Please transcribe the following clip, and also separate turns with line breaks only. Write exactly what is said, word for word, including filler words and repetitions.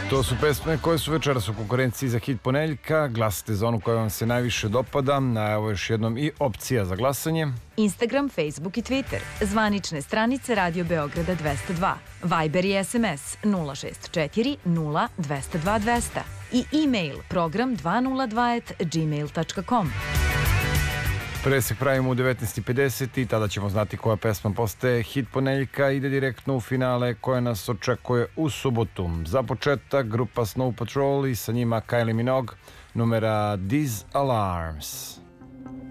To su pesme koje su večeras u konkurenciji za hit ponedeljka. Glasate za onu koja vam se najviše dopada. A evo još jednom i opcija za glasanje.
Instagram, Facebook i Twitter. Zvanične stranice Radio Beograda dvesta dva. Viber i S M S nula šest četiri nula dvesta dva dvesta. I e-mail program dvesta dva at gmail tačka com.
Presek pravimo u devetnaest i pedeset i tada ćemo znati koja pesma postaje hit ponedeljka, ide direktno u finale koje nas očekuje u subotu. Za početak grupa Snow Patrol i sa njima Kylie Minogue, numera These Alarms.